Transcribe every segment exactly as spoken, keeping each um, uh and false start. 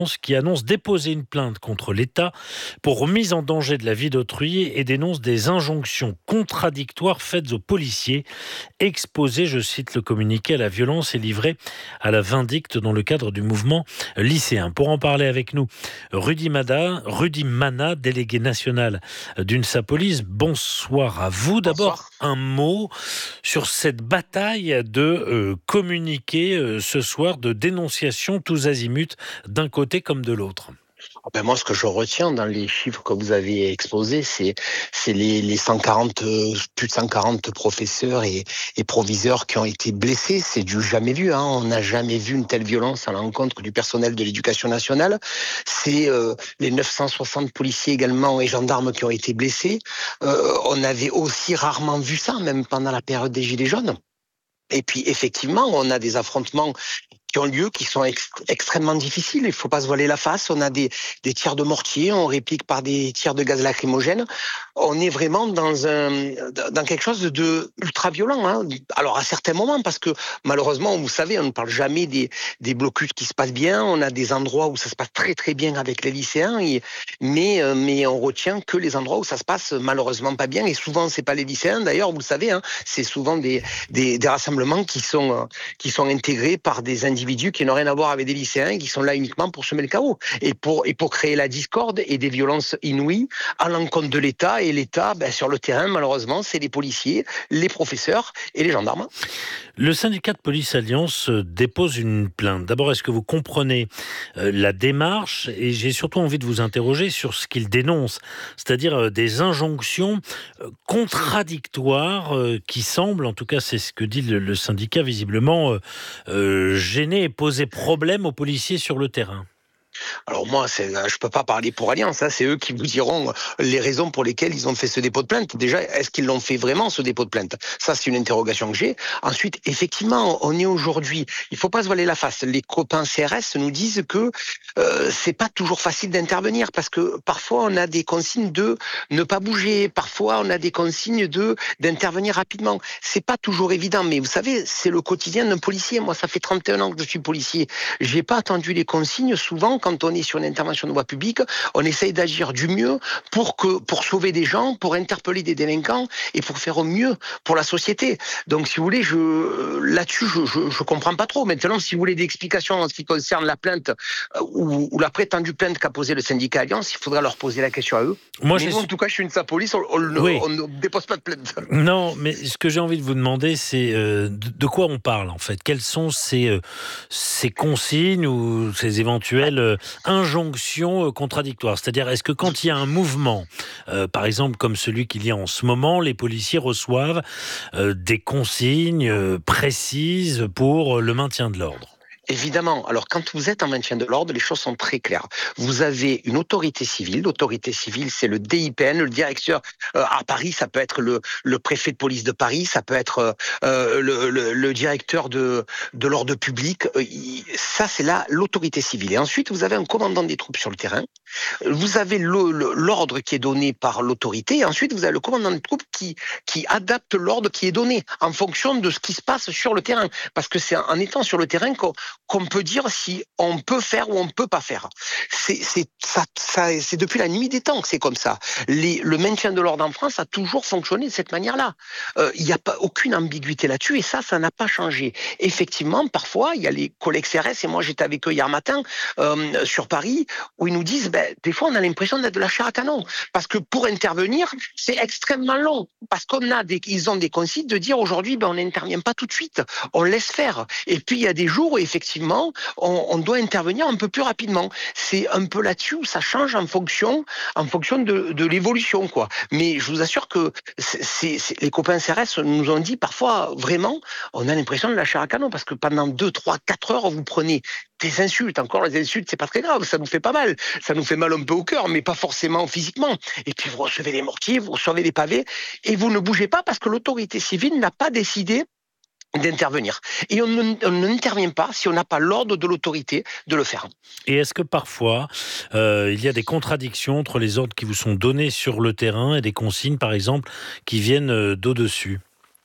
qui annonce déposer une plainte contre l'État pour mise en danger de la vie d'autrui et dénonce des injonctions contradictoires faites aux policiers exposés, je cite le communiqué, à la violence et livrés à la vindicte dans le cadre du mouvement lycéen. Pour en parler avec nous, Rudy Mada, Rudy Mana, délégué national d'UNSA Police. Bonsoir à vous. D'abord, Bonsoir. un mot sur cette bataille de euh, communiquer euh, ce soir, de dénonciation tous azimuts d'un côté comme de l'autre. Ah ben moi, ce que je retiens dans les chiffres que vous avez exposés, c'est c'est les, les cent quarante, euh, plus de cent quarante professeurs et, et proviseurs qui ont été blessés. C'est du jamais vu. Hein. On n'a jamais vu une telle violence à l'encontre du personnel de l'éducation nationale. C'est euh, les neuf cent soixante policiers également et gendarmes qui ont été blessés. Euh, on avait aussi rarement vu ça, même pendant la période des Gilets jaunes. Et puis effectivement, on a des affrontements qui ont lieu, qui sont ex- extrêmement difficiles. Il ne faut pas se voiler la face. On a des, des tirs de mortier, on réplique par des tirs de gaz lacrymogène. On est vraiment dans un dans quelque chose de ultra violent. Hein. Alors à certains moments, parce que malheureusement, vous savez, on ne parle jamais des, des blocus qui se passent bien. On a des endroits où ça se passe très très bien avec les lycéens, et, mais euh, mais on retient que les endroits où ça se passe malheureusement pas bien. Et souvent, c'est pas les lycéens. D'ailleurs, vous le savez, hein, c'est souvent des, des des rassemblements qui sont euh, qui sont intégrés par des individus individus qui n'ont rien à voir avec des lycéens, qui sont là uniquement pour semer le chaos et pour, et pour créer la discorde et des violences inouïes à l'encontre de l'État. Et l'État, ben, sur le terrain, malheureusement, c'est les policiers, les professeurs et les gendarmes. Le syndicat de police Alliance dépose une plainte. D'abord, est-ce que vous comprenez euh, la démarche? Et j'ai surtout envie de vous interroger sur ce qu'il dénonce, c'est-à-dire euh, des injonctions euh, contradictoires euh, qui semblent, en tout cas c'est ce que dit le, le syndicat, visiblement euh, euh, gêner et poser problème aux policiers sur le terrain. Alors moi, c'est, je peux pas parler pour Alliance, hein, c'est eux qui vous diront les raisons pour lesquelles ils ont fait ce dépôt de plainte. Déjà, est-ce qu'ils l'ont fait vraiment, ce dépôt de plainte? Ça, c'est une interrogation que j'ai. Ensuite, effectivement, on est aujourd'hui, il faut pas se voiler la face. Les copains C R S nous disent que euh, c'est pas toujours facile d'intervenir parce que parfois on a des consignes de ne pas bouger, parfois on a des consignes de d'intervenir rapidement. C'est pas toujours évident, mais vous savez, c'est le quotidien d'un policier. Moi, ça fait trente et un ans que je suis policier. J'ai pas attendu les consignes. Souvent, quand on est sur une intervention de voie publique, on essaye d'agir du mieux pour que pour sauver des gens, pour interpeller des délinquants et pour faire au mieux pour la société. Donc, si vous voulez, je là-dessus, je, je, je comprends pas trop. Maintenant, si vous voulez des explications en ce qui concerne la plainte euh, ou, ou la prétendue plainte qu'a posée le syndicat Alliance, il faudra leur poser la question à eux. Moi, Mais j'ai nous, en su- tout cas, je suis une police, on, on, Oui. on ne dépose pas de plainte. Non, mais ce que j'ai envie de vous demander, c'est euh, de, de quoi on parle en fait. Quelles sont ces, euh, ces consignes ou ces éventuelles euh, injonctions euh, contradictoires? C'est-à-dire, est-ce que quand il y a un mouvement, euh, par exemple comme celui qu'il y a en ce moment, les policiers reçoivent euh, des consignes euh, précises pour euh, le maintien de l'ordre? Évidemment. Alors, quand vous êtes en maintien de l'ordre, les choses sont très claires. Vous avez une autorité civile. L'autorité civile, c'est le D I P N, le directeur euh, à Paris. Ça peut être le, le préfet de police de Paris. Ça peut être euh, le, le, le directeur de, de l'ordre public. Euh, il- ça, c'est là l'autorité civile. Et ensuite, vous avez un commandant des troupes sur le terrain. Vous avez le- le- l'ordre qui est donné par l'autorité. Et ensuite, vous avez le commandant des troupes qui, qui adapte l'ordre qui est donné en fonction de ce qui se passe sur le terrain. Parce que c'est en étant sur le terrain qu'on qu'on peut dire si on peut faire ou on ne peut pas faire. C'est c'est ça, ça c'est depuis la nuit des temps que c'est comme ça. Les, le maintien de l'ordre en France a toujours fonctionné de cette manière-là. Euh, Il n'y a pas aucune ambiguïté là-dessus et ça, ça n'a pas changé. Effectivement, parfois, il y a les collègues C R S et moi j'étais avec eux hier matin euh, sur Paris où ils nous disent, ben, des fois on a l'impression d'être de la chair à canon parce que pour intervenir, c'est extrêmement long parce qu'on a des, ils ont des consignes de dire aujourd'hui, ben, on n'intervient pas tout de suite, on laisse faire. Et puis il y a des jours où effectivement on, on doit intervenir un peu plus rapidement. C'est un peu là-dessus où ça change en fonction, en fonction de, de l'évolution, quoi. Mais je vous assure que c'est, c'est, c'est- les copains C R S nous ont dit parfois vraiment, on a l'impression de la chair à canon parce que pendant deux, trois, quatre heures, vous prenez des insultes. Encore les insultes, c'est pas très grave, ça nous fait pas mal, ça nous fait mal un peu au cœur, mais pas forcément physiquement. Et puis vous recevez des mortiers, vous recevez des pavés, et vous ne bougez pas parce que l'autorité civile n'a pas décidé d'intervenir. Et on ne- on n'intervient pas si on n'a pas l'ordre de l'autorité de le faire. Et est-ce que parfois, euh, il y a des contradictions entre les ordres qui vous sont donnés sur le terrain et des consignes, par exemple, qui viennent euh, d'au-dessus?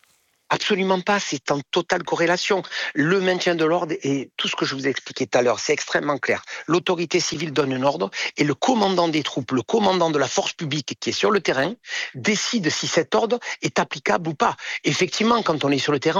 Absolument pas, c'est en totale corrélation. Le maintien de l'ordre et tout ce que je vous ai expliqué tout à l'heure, c'est extrêmement clair. L'autorité civile donne un ordre et le commandant des troupes, le commandant de la force publique qui est sur le terrain, décide si cet ordre est applicable ou pas. Effectivement, quand on est sur le terrain,